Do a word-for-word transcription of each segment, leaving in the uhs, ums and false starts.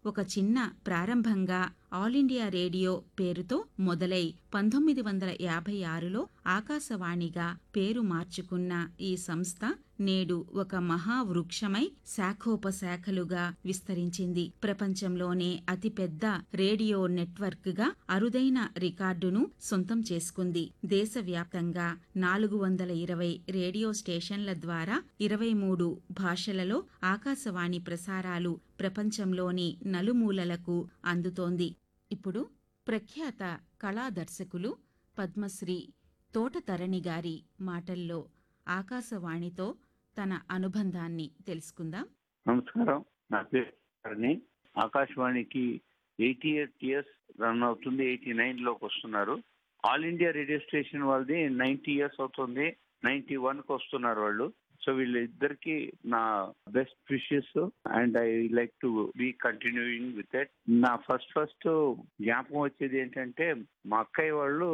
ఒక చిన్న ప్రారంభంగా all India radio పేరుతో మొదలై పంతొమ్మిది వందల యాభై ఆరులో ఆకాశవాణిగా పేరు మార్చుకున్న ఈ సంస్థ నేడు ఒక మహావృక్షమై శాఖోపశాఖలుగా విస్తరించింది. ప్రపంచంలోనే అతిపెద్ద రేడియో నెట్వర్క్ గా అరుదైన రికార్డును సొంతం చేసుకుంది. దేశవ్యాప్తంగా నాలుగు వందల ఇరవై రేడియో స్టేషన్ల ద్వారా ఇరవై మూడు భాషలలో ఆకాశవాణి ప్రసారాలు ప్రపంచంలోని నలుమూలలకు అందుతోంది. ఇప్పుడు ప్రఖ్యాత కళా దర్శకులు పద్మశ్రీ తోటతరణి గారి మాటల్లో ఆకాశవాణితో తన అనుబంధాన్ని తెలుసుకుందాం. నమస్కారం, నా పేరు తరణి. ఆకాశవాణికి ఎయిటీ ఎయిట్ ఇయర్స్ రన్ అవుతుంది. ఎయిటీ నైన్ లోకి వస్తున్నారు. ఆల్ ఇండియా రేడియో స్టేషన్ వాళ్ళది నైన్టీ ఇయర్స్ అవుతుంది. నైన్టీ వన్ కి వస్తున్నారు వాళ్ళు. సో వీళ్ళిద్దరికి నా best wishes and I like to be continuing with it. నా ఫస్ట్ ఫస్ట్ జ్ఞాపకం వచ్చేది ఏంటంటే, మా అక్కయ్య వాళ్ళు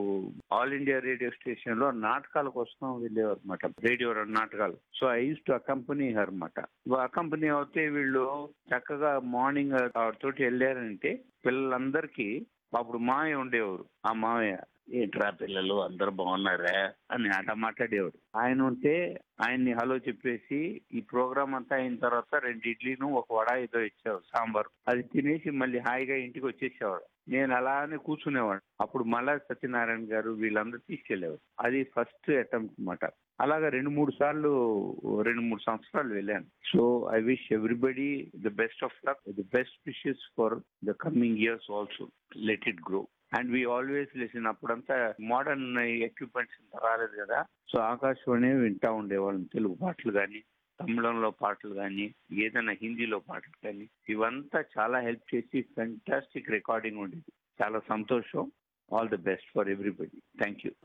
ఆల్ ఇండియా రేడియో స్టేషన్ లో నాటకాల కోసం వెళ్ళేవారు అనమాట, రేడియో నాటకాలు. So I use to accompany her అనమాట. అకంపెనీ అవుతే వీళ్ళు చక్కగా మార్నింగ్ తోటి వెళ్ళారంటే పిల్లలందరికీ అప్పుడు మావయ్య ఉండేవారు. ఆ మావయ్య, ఏంట్రా పిల్లలు అందరు బాగున్నారా అని అట మాట్లాడేవాడు. ఆయన ఉంటే ఆయన్ని హలో చెప్పేసి ఈ ప్రోగ్రామ్ అంతా అయిన తర్వాత రెండు ఇడ్లీను ఒక వడ ఏదో ఇచ్చేవాడు, సాంబార్. అది తినేసి మళ్ళీ హాయిగా ఇంటికి వచ్చేసేవాడు. నేను అలానే కూర్చునేవాడు. అప్పుడు మళ్ళా సత్యనారాయణ గారు వీళ్ళందరూ తీసుకెళ్లేవారు. అది ఫస్ట్ అటెంప్ట్ అనమాట. అలాగా రెండు మూడు సార్లు రెండు మూడు సంవత్సరాలు వెళ్ళాను. So I wish everybody the best of luck, the best wishes for the coming years also. Let it grow. And we always listen. అప్పుడంతా మోడర్న్ ఎక్విప్మెంట్స్ ఇంత రాలేదు కదా. సో ఆకాశవాణి వింటా ఉండేవాళ్ళం. తెలుగు పాటలు కానీ, తమిళంలో పాటలు కానీ, ఏదైనా హిందీలో పాటలు కానీ, ఇవంతా చాలా హెల్ప్ చేసి ఫెంటాస్టిక్ రికార్డింగ్ ఉండేది. చాలా సంతోషం. All the best for everybody. Thank you.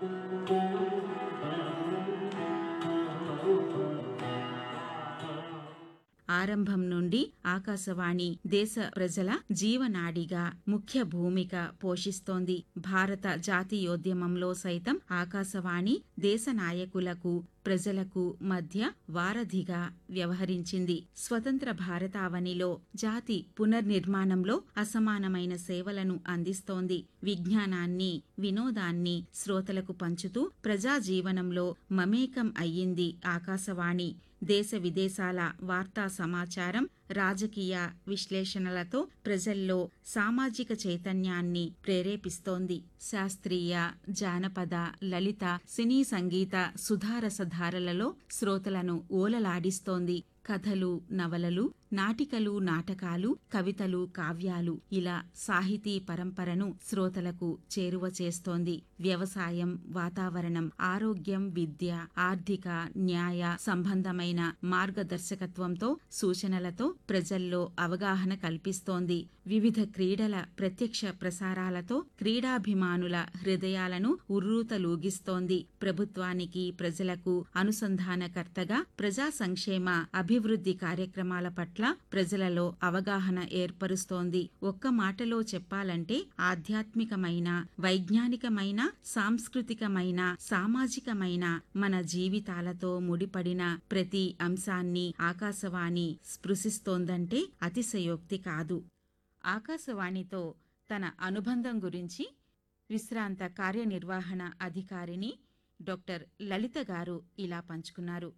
ఆరంభం నుండి ఆకాశవాణి దేశ ప్రజల జీవనాడిగా ముఖ్య భూమిక పోషిస్తోంది. భారత జాతీయోద్యమంలో సైతం ఆకాశవాణి దేశ నాయకులకు, ప్రజలకు మధ్య వారధిగా వ్యవహరించింది. స్వతంత్ర భారతావనిలో జాతి పునర్నిర్మాణంలో అసమానమైన సేవలను అందిస్తోంది. విజ్ఞానాన్ని, వినోదాన్ని శ్రోతలకు పంచుతూ ప్రజా జీవనంలో మమేకం అయ్యింది ఆకాశవాణి. దేశ విదేశాల వార్తా సమాచారం, రాజకీయ విశ్లేషణలతో ప్రజల్లో సామాజిక చైతన్యాన్ని ప్రేరేపిస్తోంది. శాస్త్రీయ, జానపద, లలిత, సినీ సంగీత సుధారసధారలలో శ్రోతలను ఓలలాడిస్తోంది. కథలు, నవలలు, నాటికలు, నాటకాలు, కవితలు, కావ్యాలు ఇలా సాహితీ పరంపరను శ్రోతలకు చేరువ చేస్తోంది. వ్యవసాయం, వాతావరణం, ఆరోగ్యం, విద్య, ఆర్థిక, న్యాయ సంబంధమైన మార్గదర్శకత్వంతో, సూచనలతో ప్రజల్లో అవగాహన కల్పిస్తోంది. వివిధ క్రీడల ప్రత్యక్ష ప్రసారాలతో క్రీడాభిమానుల హృదయాలను ఉర్రూతలూగిస్తోంది. ప్రభుత్వానికి, ప్రజలకు అనుసంధానకర్తగా ప్రజా సంక్షేమ, అభివృద్ధి కార్యక్రమాల పట్ల ప్రజలలో అవగాహన ఏర్పరుస్తోంది. ఒక్క మాటలో చెప్పాలంటే ఆధ్యాత్మికమైన, వైజ్ఞానికమైన, సాంస్కృతికమైన, సామాజికమైన మన జీవితాలతో ముడిపడిన ప్రతి అంశాన్ని ఆకాశవాణి స్పృశిస్తోందంటే అతిశయోక్తి కాదు. ఆకాశవాణితో తన అనుబంధం గురించి విశ్రాంత కార్యనిర్వహణ అధికారిని డాక్టర్ లలిత గారు ఇలా పంచుకున్నారు.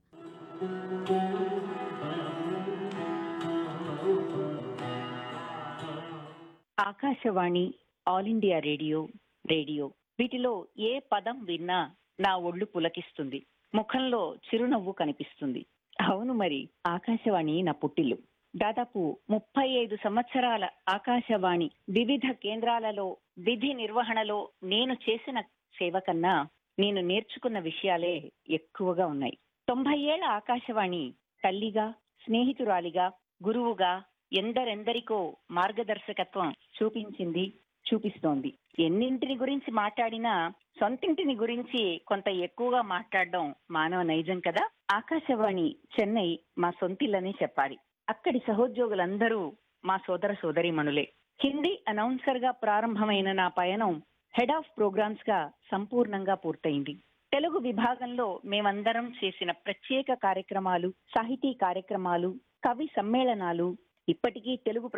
Akashvani, all India radio, radio వీటిలో ఏ పదం విన్నా నా ఒళ్ళు పులకిస్తుంది, ముఖంలో చిరునవ్వు కనిపిస్తుంది. అవును మరి, ఆకాశవాణి నా పుట్టిల్లు. దాదాపు ముప్పై ఐదు సంవత్సరాల ఆకాశవాణి వివిధ కేంద్రాలలో విధి నిర్వహణలో నేను చేసిన సేవ కన్నా నేను నేర్చుకున్న విషయాలే ఎక్కువగా ఉన్నాయి. తొంభై ఏళ్ల ఆకాశవాణి తల్లిగా, స్నేహితురాలిగా, గురువుగా ఎందరెందరికో మార్గదర్శకత్వం చూపించింది, చూపిస్తోంది. ఎన్నింటిని గురించి మాట్లాడినా సొంతింటిని గురించి కొంత ఎక్కువగా మాట్లాడడం మానవ నైజం కదా. ఆకాశవాణి చెన్నై మా సొంతిల్లనే చెప్పాలి. అక్కడి సహోద్యోగులందరూ మా సోదర సోదరీమణులే. హిందీ అనౌన్సర్ గా ప్రారంభమైన నా పయనం హెడ్ ఆఫ్ ప్రోగ్రామ్స్ గా సంపూర్ణంగా పూర్తయింది. తెలుగు విభాగంలో మేమందరం చేసిన ప్రత్యేక కార్యక్రమాలు, సాహితీ కార్యక్రమాలు, కవి సమ్మేళనాలు ఇప్పటికీ తెలుగు